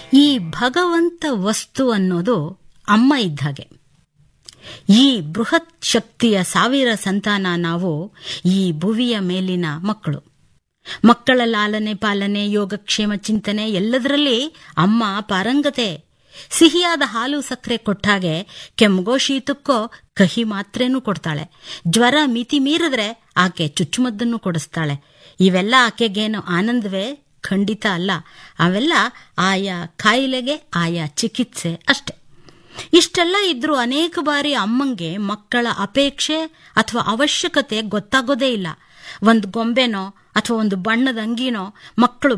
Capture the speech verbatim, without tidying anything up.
ಈ ಭಗವಂತ ವಸ್ತು ಅನ್ನೋದು ಅಮ್ಮ ಇದ್ದಾಗೆ. ಈ ಬೃಹತ್ ಶಕ್ತಿಯ ಸಾವಿರ ಸಂತಾನ ನಾವು ಈ ಭುವಿಯ ಮೇಲಿನ ಮಕ್ಕಳು. ಮಕ್ಕಳ ಲಾಲನೆ ಪಾಲನೆ, ಯೋಗಕ್ಷೇಮ ಚಿಂತನೆ ಎಲ್ಲದರಲ್ಲಿ ಅಮ್ಮ ಪಾರಂಗತೆ. ಸಿಹಿಯಾದ ಹಾಲು ಸಕ್ಕರೆ ಕೊಟ್ಟಾಗೆ ಕೆಮ್ಮಗೋ ಶೀತಕ್ಕೋ ಕಹಿ ಮಾತ್ರೇನೂ ಕೊಡ್ತಾಳೆ. ಜ್ವರ ಮಿತಿ ಮೀರಿದ್ರೆ ಆಕೆ ಚುಚ್ಚುಮದ್ದನ್ನು ಕೊಡಿಸ್ತಾಳೆ. ಇವೆಲ್ಲ ಆಕೆಗೇನು ಆನಂದವೇ? ಖಂಡಿತ ಅಲ್ಲ. ಅವೆಲ್ಲ ಆಯಾ ಕಾಯಿಲೆಗೆ ಆಯಾ ಚಿಕಿತ್ಸೆ ಅಷ್ಟೆ. ಇಷ್ಟೆಲ್ಲ ಇದ್ರೂ ಅನೇಕ ಬಾರಿ ಅಮ್ಮಂಗೆ ಮಕ್ಕಳ ಅಪೇಕ್ಷೆ ಅಥವಾ ಅವಶ್ಯಕತೆ ಗೊತ್ತಾಗೋದೇ ಇಲ್ಲ. ಒಂದು ಗೊಂಬೆನೋ ಅಥವಾ ಒಂದು ಬಣ್ಣದ ಅಂಗಿನೋ ಮಕ್ಕಳು